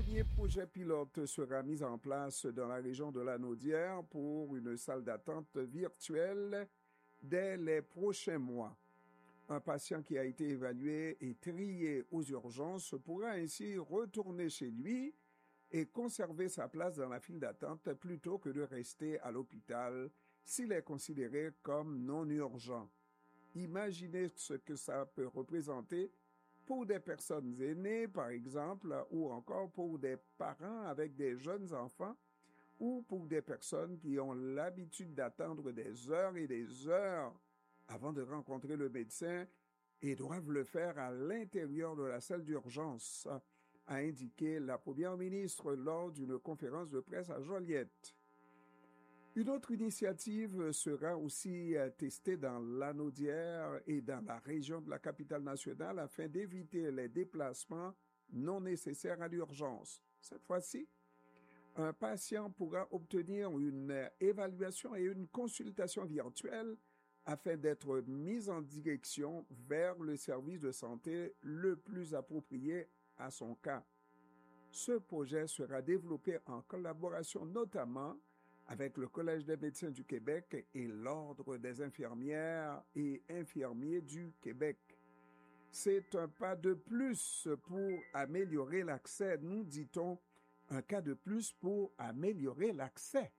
premier projet pilote sera mis en place dans la région de la Naudière pour une salle d'attente virtuelle dès les prochains mois. Un patient qui a été évalué et trié aux urgences pourra ainsi retourner chez lui et conserver sa place dans la file d'attente plutôt que de rester à l'hôpital s'il est considéré comme non urgent. Imaginez ce que ça peut représenter pour des personnes aînées, par exemple, ou encore pour des parents avec des jeunes enfants, ou pour des personnes qui ont l'habitude d'attendre des heures et des heures avant de rencontrer le médecin et doivent le faire à l'intérieur de la salle d'urgence, a indiqué la première ministre lors d'une conférence de presse à Joliette. Une autre initiative sera aussi testée dans l'Anaudière et dans la région de la capitale nationale afin d'éviter les déplacements non nécessaires à l'urgence. Cette fois-ci, un patient pourra obtenir une évaluation et une consultation virtuelle afin d'être mis en direction vers le service de santé le plus approprié à son cas. Ce projet sera développé en collaboration notamment avec le Collège des médecins du Québec et l'Ordre des infirmières et infirmiers du Québec. C'est un pas de plus pour améliorer l'accès, nous dit-on, un cas de plus pour améliorer l'accès.